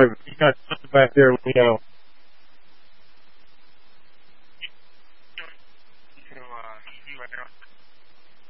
You got something back there, Leo. So, you right now?